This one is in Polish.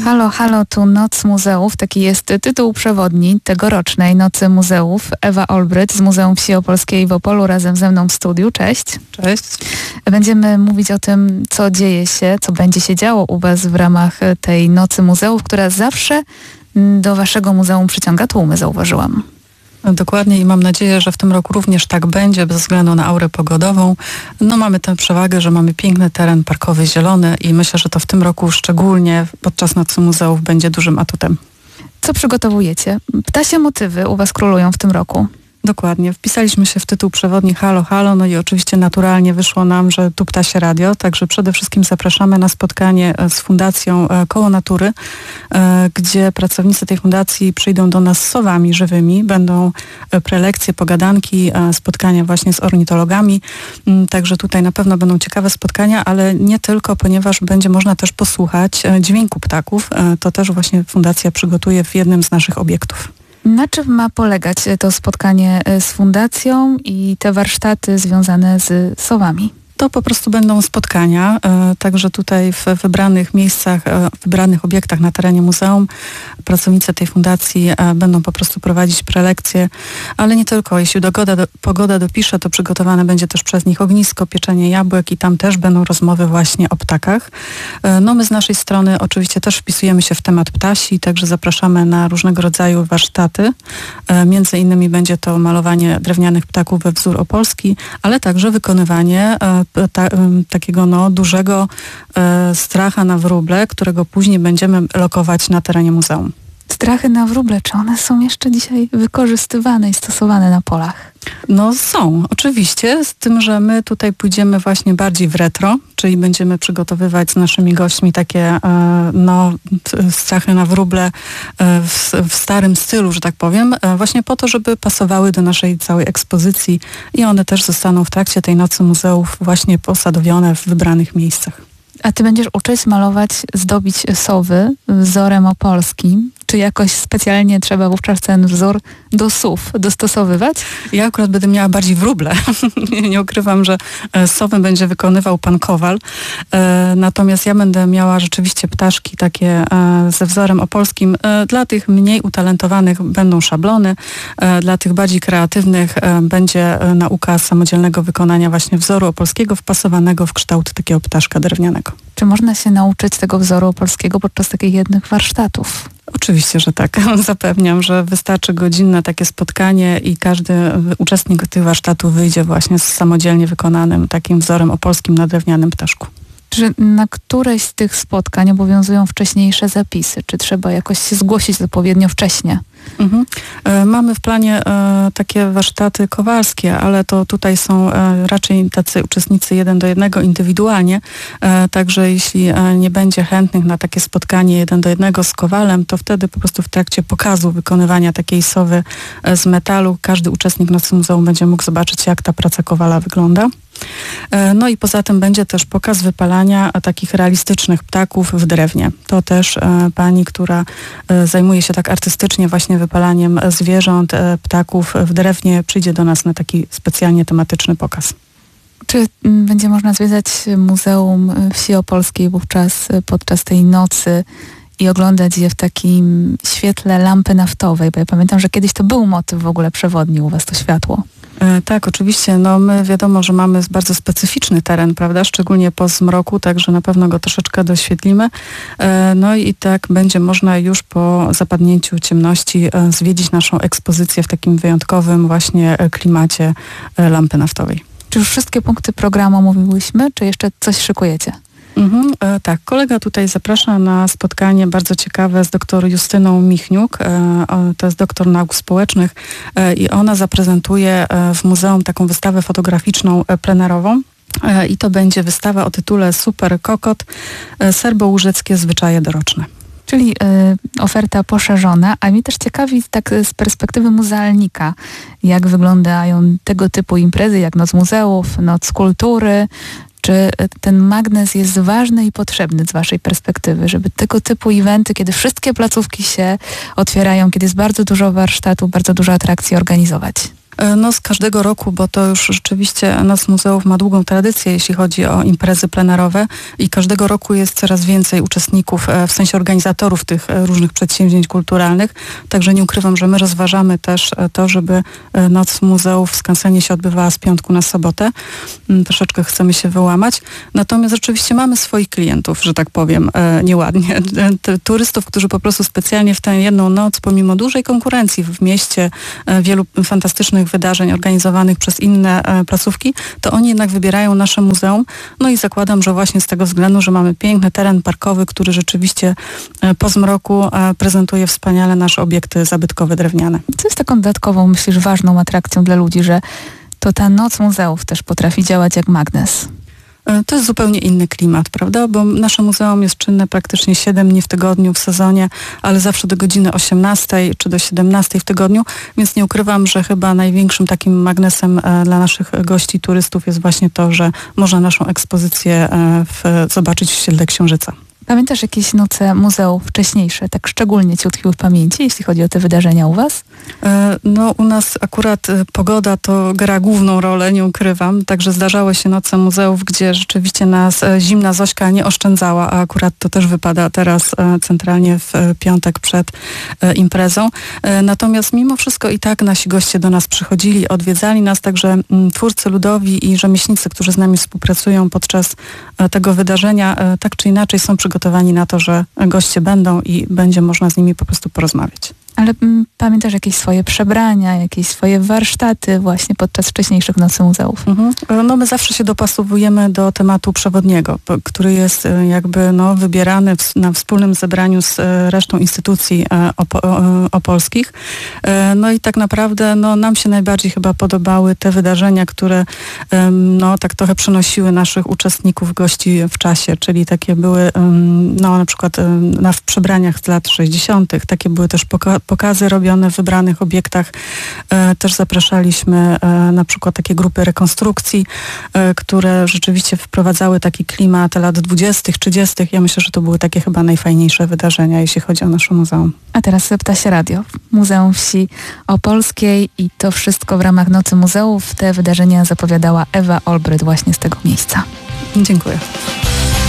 Halo, halo, tu Noc Muzeów. Taki jest tytuł przewodni tegorocznej Nocy Muzeów. Ewa Olbryt z Muzeum Wsi Opolskiej w Opolu razem ze mną w studiu. Cześć. Cześć. Będziemy mówić o tym, co dzieje się, co będzie się działo u Was w ramach tej Nocy Muzeów, która zawsze do Waszego muzeum przyciąga tłumy, zauważyłam. Dokładnie i mam nadzieję, że w tym roku również tak będzie, bez względu na aurę pogodową. No mamy tę przewagę, że mamy piękny teren parkowy, zielony i myślę, że to w tym roku szczególnie podczas Nocy Muzeów będzie dużym atutem. Co przygotowujecie? Ptasie motywy u Was królują w tym roku. Dokładnie. Wpisaliśmy się w tytuł przewodni Halo, halo, no i oczywiście naturalnie wyszło nam, że tu Ptasie Radio, także przede wszystkim zapraszamy na spotkanie z Fundacją Koło Natury, gdzie pracownicy tej fundacji przyjdą do nas z sowami żywymi, będą prelekcje, pogadanki, spotkania właśnie z ornitologami, także tutaj na pewno będą ciekawe spotkania, ale nie tylko, ponieważ będzie można też posłuchać dźwięku ptaków, to też właśnie fundacja przygotuje w jednym z naszych obiektów. Na czym ma polegać to spotkanie z fundacją i te warsztaty związane z sowami? To po prostu będą spotkania, także tutaj w wybranych miejscach, w wybranych obiektach na terenie muzeum pracownicy tej fundacji będą po prostu prowadzić prelekcje, ale nie tylko. Jeśli pogoda dopisze, to przygotowane będzie też przez nich ognisko, pieczenie jabłek i tam też będą rozmowy właśnie o ptakach. No my z naszej strony oczywiście też wpisujemy się w temat ptasi, także zapraszamy na różnego rodzaju warsztaty. Między innymi będzie to malowanie drewnianych ptaków we wzór opolski, ale także wykonywanie takiego dużego stracha na wróble, którego później będziemy lokować na terenie muzeum. Strachy na wróble, czy one są jeszcze dzisiaj wykorzystywane i stosowane na polach? No są, oczywiście, z tym, że my tutaj pójdziemy właśnie bardziej w retro, czyli będziemy przygotowywać z naszymi gośćmi takie strachy na wróble w starym stylu, że tak powiem, właśnie po to, żeby pasowały do naszej całej ekspozycji i one też zostaną w trakcie tej Nocy Muzeów właśnie posadowione w wybranych miejscach. A ty będziesz uczyć malować, zdobić sowy wzorem opolskim? Czy jakoś specjalnie trzeba wówczas ten wzór do sów dostosowywać? Ja akurat będę miała bardziej wróble. Nie ukrywam, że sowy będzie wykonywał pan Kowal. Natomiast ja będę miała rzeczywiście ptaszki takie ze wzorem opolskim. Dla tych mniej utalentowanych będą szablony. Dla tych bardziej kreatywnych będzie nauka samodzielnego wykonania właśnie wzoru opolskiego wpasowanego w kształt takiego ptaszka drewnianego. Czy można się nauczyć tego wzoru opolskiego podczas takich jednych warsztatów? Oczywiście, że tak. Zapewniam, że wystarczy godzinne takie spotkanie i każdy uczestnik tych warsztatów wyjdzie właśnie z samodzielnie wykonanym takim wzorem opolskim na drewnianym ptaszku. Czy na któreś z tych spotkań obowiązują wcześniejsze zapisy? Czy trzeba jakoś się zgłosić odpowiednio wcześnie? Mamy w planie takie warsztaty kowalskie, ale to tutaj są raczej tacy uczestnicy 1 do 1 indywidualnie, także jeśli nie będzie chętnych na takie spotkanie 1 do 1 z kowalem, to wtedy po prostu w trakcie pokazu wykonywania takiej sowy z metalu każdy uczestnik Nocy Muzeum będzie mógł zobaczyć, jak ta praca kowala wygląda. No i poza tym będzie też pokaz wypalania takich realistycznych ptaków w drewnie. To też pani, która zajmuje się tak artystycznie właśnie wypalaniem zwierząt, ptaków w drewnie, przyjdzie do nas na taki specjalnie tematyczny pokaz. Czy będzie można zwiedzać Muzeum Wsi Opolskiej wówczas podczas tej nocy i oglądać je w takim świetle lampy naftowej? Bo ja pamiętam, że kiedyś to był motyw w ogóle przewodni u Was, to światło. Tak, oczywiście. My wiadomo, że mamy bardzo specyficzny teren, prawda? Szczególnie po zmroku, także na pewno go troszeczkę doświetlimy. No i tak będzie można już po zapadnięciu ciemności zwiedzić naszą ekspozycję w takim wyjątkowym właśnie klimacie lampy naftowej. Czy już wszystkie punkty programu omówiłyśmy, czy jeszcze coś szykujecie? Tak, kolega tutaj zaprasza na spotkanie bardzo ciekawe z dr Justyną Michniuk. To jest doktor nauk społecznych i ona zaprezentuje w muzeum taką wystawę fotograficzną plenerową. I to będzie wystawa o tytule Super Kokot, serbo-łużyckie zwyczaje doroczne. Czyli oferta poszerzona, a mnie też ciekawi tak z perspektywy muzealnika, jak wyglądają tego typu imprezy jak Noc Muzeów, Noc Kultury. Czy ten magnes jest ważny i potrzebny z Waszej perspektywy, żeby tego typu eventy, kiedy wszystkie placówki się otwierają, kiedy jest bardzo dużo warsztatów, bardzo dużo atrakcji organizować? No z każdego roku, bo to już rzeczywiście Noc Muzeów ma długą tradycję, jeśli chodzi o imprezy plenerowe i każdego roku jest coraz więcej uczestników, w sensie organizatorów tych różnych przedsięwzięć kulturalnych. Także nie ukrywam, że my rozważamy też to, żeby Noc Muzeów w Skansenie się odbywała z piątku na sobotę. Troszeczkę chcemy się wyłamać. Natomiast rzeczywiście mamy swoich klientów, że tak powiem nieładnie. Turystów, którzy po prostu specjalnie w tę jedną noc, pomimo dużej konkurencji w mieście, wielu fantastycznych wydarzeń organizowanych przez inne placówki, to oni jednak wybierają nasze muzeum. No i zakładam, że właśnie z tego względu, że mamy piękny teren parkowy, który rzeczywiście po zmroku prezentuje wspaniale nasze obiekty zabytkowe drewniane. Co jest taką dodatkową, myślisz, ważną atrakcją dla ludzi, że to ta Noc Muzeów też potrafi działać jak magnes? To jest zupełnie inny klimat, prawda? Bo nasze muzeum jest czynne praktycznie 7 dni w tygodniu, w sezonie, ale zawsze do godziny 18 czy do 17 w tygodniu, więc nie ukrywam, że chyba największym takim magnesem dla naszych gości, turystów jest właśnie to, że można naszą ekspozycję zobaczyć w Ścieżce Księżyca. Pamiętasz jakieś noce muzeów wcześniejsze, tak szczególnie ci utkwiły w pamięci, jeśli chodzi o te wydarzenia u was? No u nas akurat pogoda to gra główną rolę, nie ukrywam, także zdarzały się noce muzeów, gdzie rzeczywiście nas zimna Zośka nie oszczędzała, a akurat to też wypada teraz centralnie w piątek przed imprezą. Natomiast mimo wszystko i tak nasi goście do nas przychodzili, odwiedzali nas, także twórcy ludowi i rzemieślnicy, którzy z nami współpracują podczas tego wydarzenia, tak czy inaczej są przygotowani na to, że goście będą i będzie można z nimi po prostu porozmawiać. Ale pamiętasz jakieś swoje przebrania, jakieś swoje warsztaty właśnie podczas wcześniejszych Nocy Muzeów? No my zawsze się dopasowujemy do tematu przewodniego, który jest jakby wybierany na wspólnym zebraniu z resztą instytucji opolskich. No i tak naprawdę nam się najbardziej chyba podobały te wydarzenia, które tak trochę przenosiły naszych uczestników, gości w czasie, czyli takie były na przykład w przebraniach z lat 60. Takie były też pokazy robione w wybranych obiektach. Też zapraszaliśmy na przykład takie grupy rekonstrukcji, które rzeczywiście wprowadzały taki klimat lat 20., 30. Ja myślę, że to były takie chyba najfajniejsze wydarzenia, jeśli chodzi o nasze muzeum. A teraz Ptasie Radio, Muzeum Wsi Opolskiej i to wszystko w ramach Nocy Muzeów. Te wydarzenia zapowiadała Ewa Olbryt właśnie z tego miejsca. Dziękuję.